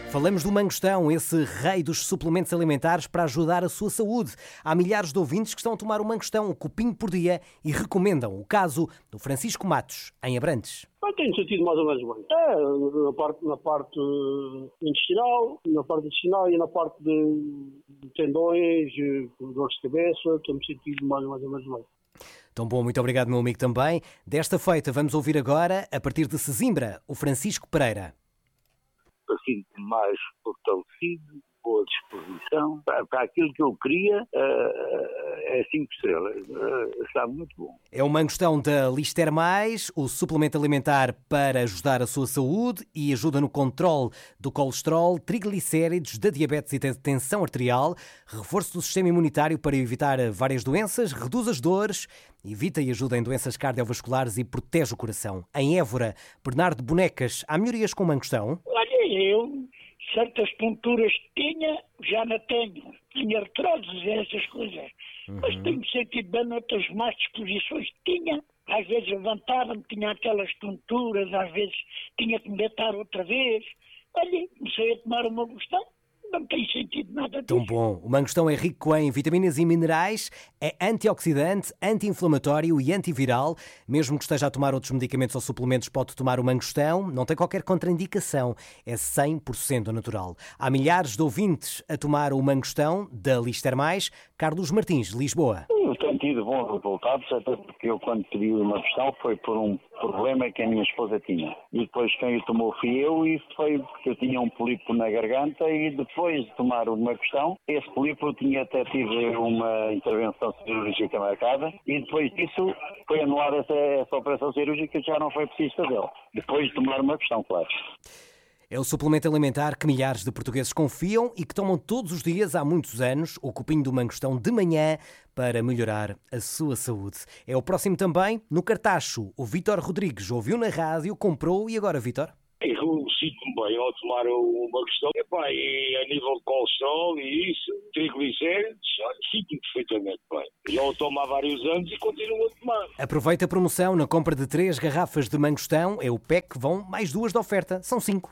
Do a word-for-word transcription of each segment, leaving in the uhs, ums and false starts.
Falamos do mangostão, esse rei dos suplementos alimentares para ajudar a sua saúde. Há milhares de ouvintes que estão a tomar o mangostão, um copinho por dia, e recomendam. O caso do Francisco Matos, em Abrantes. Eu tenho sentido mais ou menos bem. É, na parte, na parte intestinal, na parte intestinal e na parte de, de tendões, dores de cabeça, tenho sentido mais, mais ou menos bem. Tão bom, muito obrigado, meu amigo, também. Desta feita, vamos ouvir agora, a partir de Sesimbra, o Francisco Pereira. Sinto-me mais fortalecido, boa disposição. Para, para aquilo que eu queria, uh, é cinco estrelas. Uh, está muito bom. É o mangostão da Lister Mais, o suplemento alimentar para ajudar a sua saúde e ajuda no controle do colesterol, triglicéridos, da diabetes e da tensão arterial, reforço do sistema imunitário para evitar várias doenças, reduz as dores, evita e ajuda em doenças cardiovasculares e protege o coração. Em Évora, Bernardo Bonecas, há melhorias com o mangostão? Olha, eu certas tonturas tinha, já não tenho. Tinha artroses e essas coisas. Uhum. Mas tenho sentido bem noutras más disposições. Tinha. Às vezes levantava-me, tinha aquelas tonturas, às vezes tinha que me deitar outra vez. Olha, comecei a tomar o mangostão. Não tem sentido nada disso. Tão bom. O mangostão é rico em vitaminas e minerais, é antioxidante, anti-inflamatório e antiviral. Mesmo que esteja a tomar outros medicamentos ou suplementos, pode tomar o mangostão. Não tem qualquer contraindicação. É cem por cento natural. Há milhares de ouvintes a tomar o mangostão da Lister Mais. Carlos Martins, Lisboa. Eu tenho tido bons resultados, até porque eu, quando pedi uma questão, foi por um problema que a minha esposa tinha. E depois quem o tomou fui eu, e isso foi porque eu tinha um pólipo na garganta, e depois de tomar uma questão, esse pólipo tinha até tido uma intervenção cirúrgica marcada, e depois disso foi anulada essa, essa operação cirúrgica, já não foi preciso fazê-la. Depois de tomar uma questão, claro. É o suplemento alimentar que milhares de portugueses confiam e que tomam todos os dias há muitos anos, o copinho do mangostão de manhã, para melhorar a sua saúde. É o próximo também no Cartacho. O Vítor Rodrigues ouviu na rádio, comprou e agora, Vítor? Eu sinto-me bem ao tomar uma questão. Epá, e a nível de colesterol e isso, triglicéridos, sinto-me perfeitamente bem. Já o tomo há vários anos e continuo a tomar. Aproveita a promoção na compra de três garrafas de mangostão. É o pack, vão mais duas de oferta. São cinco.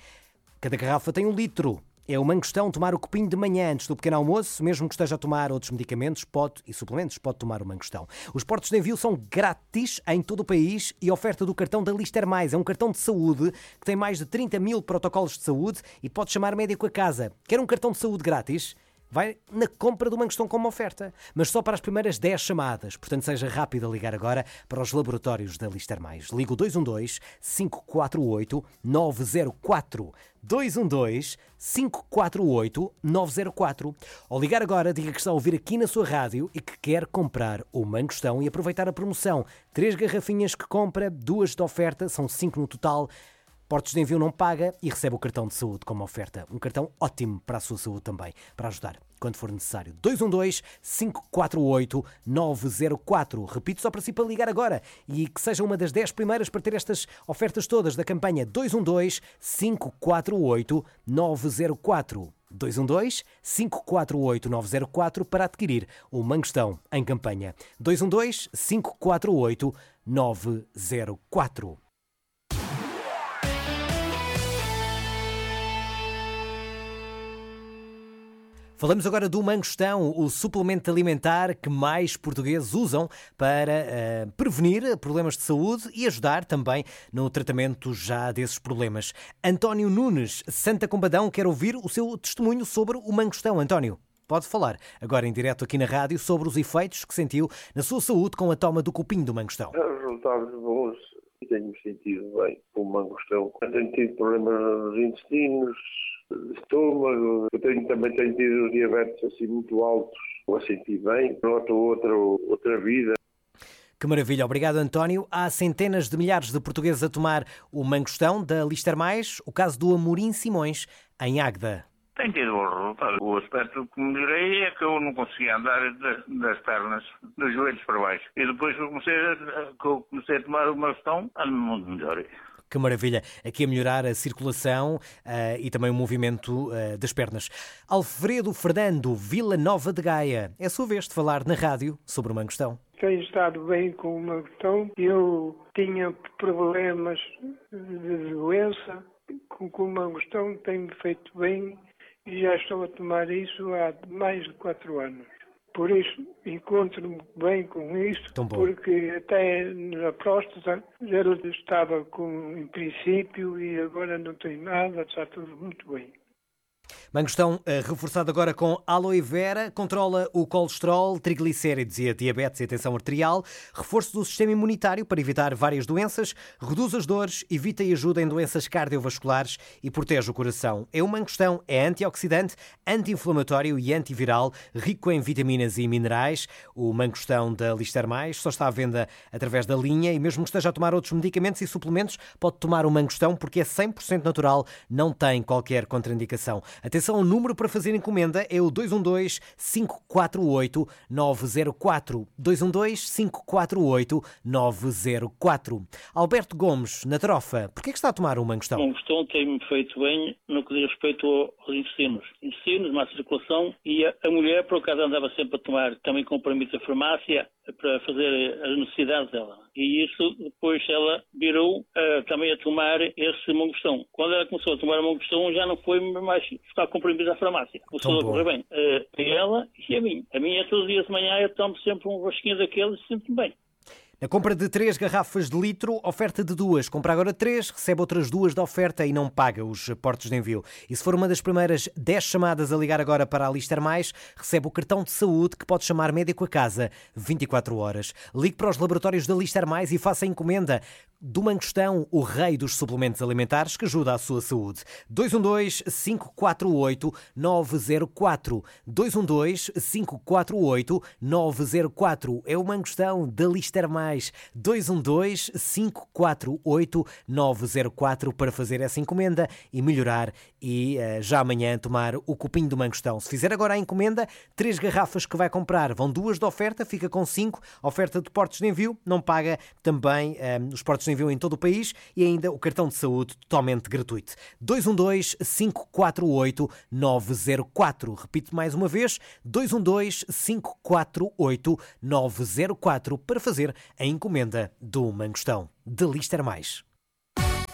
Cada garrafa tem um litro. É o mangostão tomar o copinho de manhã antes do pequeno almoço, mesmo que esteja a tomar outros medicamentos pode, e suplementos, pode tomar o mangostão. Os portos de envio são grátis em todo o país e a oferta do cartão da Lister Mais é um cartão de saúde que tem mais de trinta mil protocolos de saúde e pode chamar médico a casa. Quer um cartão de saúde grátis? Vai na compra do mangostão como oferta, mas só para as primeiras dez chamadas. Portanto, seja rápido a ligar agora para os laboratórios da Lister Mais. Liga o dois um dois, cinco quatro oito, nove zero quatro. dois um dois, cinco quatro oito, nove zero quatro. Ao ligar agora, diga que está a ouvir aqui na sua rádio e que quer comprar o mangostão e aproveitar a promoção. Três garrafinhas que compra, duas de oferta, são cinco no total. Portos de envio não paga e recebe o cartão de saúde como oferta. Um cartão ótimo para a sua saúde também, para ajudar quando for necessário. dois um dois, cinco quatro oito, nove zero quatro. Repito só para si para ligar agora e que seja uma das dez primeiras para ter estas ofertas todas da campanha dois um dois, cinco quatro oito, nove zero quatro. dois um dois, cinco quatro oito, nove zero quatro para adquirir o mangostão em campanha. dois um dois, cinco quatro oito, nove zero quatro. Falamos agora do mangostão, o suplemento alimentar que mais portugueses usam para uh, prevenir problemas de saúde e ajudar também no tratamento já desses problemas. António Nunes, Santa Combadão, quer ouvir o seu testemunho sobre o mangostão. António, pode falar agora em direto aqui na rádio sobre os efeitos que sentiu na sua saúde com a toma do copinho do mangostão. Resultados bons. Tenho-me sentido bem com o mangostão. Tenho tido problemas nos intestinos, estômago, eu tenho, também tenho tido diabetes assim muito altos, a sentir bem, noto outra, outra vida. Que maravilha, obrigado António. Há centenas de milhares de portugueses a tomar o mangostão da Lister Mais, o caso do Amorim Simões, em Águeda. Tem tido bons resultados. O aspecto que melhorei é que eu não conseguia andar das, das pernas, dos joelhos para baixo. E depois que eu comecei a, que eu comecei a tomar o mangostão, ando muito melhor. Que maravilha, aqui a melhorar a circulação uh, e também o movimento uh, das pernas. Alfredo Fernando, Vila Nova de Gaia, é a sua vez de falar na rádio sobre o mangostão. Tenho estado bem com o mangostão. Eu tinha problemas de doença, com, com o mangostão tem-me feito bem e já estou a tomar isso há mais de quatro anos. Por isso, encontro-me bem com isto, porque até na próstata ele estava com, em princípio, e agora não tem nada, está tudo muito bem. Mangostão reforçado agora com aloe vera, controla o colesterol, triglicéridos e a diabetes e a tensão arterial, reforço do sistema imunitário para evitar várias doenças, reduz as dores, evita e ajuda em doenças cardiovasculares e protege o coração. É um mangostão, é antioxidante, anti-inflamatório e antiviral, rico em vitaminas e minerais. O mangostão da Lister Mais só está à venda através da linha e mesmo que esteja a tomar outros medicamentos e suplementos, pode tomar o mangostão porque é cem por cento natural, não tem qualquer contraindicação. Atenção, o número para fazer encomenda é o dois um dois, cinco quatro oito, nove zero quatro. dois um dois, cinco quatro oito, nove zero quatro. Alberto Gomes, na Trofa, porquê é que está a tomar o mangostão? O mangostão tem-me feito bem no que diz respeito aos intestinos. Intestinos, má circulação, e a, a mulher, por acaso, andava sempre a tomar também comprimidos da farmácia para fazer as necessidades dela. E isso, depois ela virou uh, também a tomar esse mangostão. Quando ela começou a tomar o mangostão, já não foi mais ficar comprimido da farmácia. Começou a correr bem. Uh, a ela e a mim. A mim é todos os dias de manhã, eu tomo sempre um rosquinho daqueles e sinto-me bem. Na compra de três garrafas de litro, oferta de duas. Compra agora três, recebe outras duas de oferta e não paga os portos de envio. E se for uma das primeiras dez chamadas a ligar agora para a Lister Mais, recebe o cartão de saúde que pode chamar médico a casa vinte e quatro horas. Ligue para os laboratórios da Lister Mais e faça a encomenda do mangostão, o rei dos suplementos alimentares que ajuda à sua saúde. dois um dois, cinco quatro oito, nove zero quatro. dois um dois, cinco quatro oito, nove zero quatro. É o mangostão da Lister Mais. dois um dois, cinco quatro oito, nove zero quatro para fazer essa encomenda e melhorar e uh, já amanhã tomar o copinho do mangostão. Se fizer agora a encomenda, três garrafas que vai comprar, vão duas de oferta, fica com cinco, oferta de portos de envio, não paga também um, os portos de envio em todo o país e ainda o cartão de saúde totalmente gratuito. dois um dois, cinco quatro oito, nove zero quatro. Repito mais uma vez, dois um dois, cinco quatro oito, nove zero quatro para fazer a encomenda do mangostão de Lister Mais.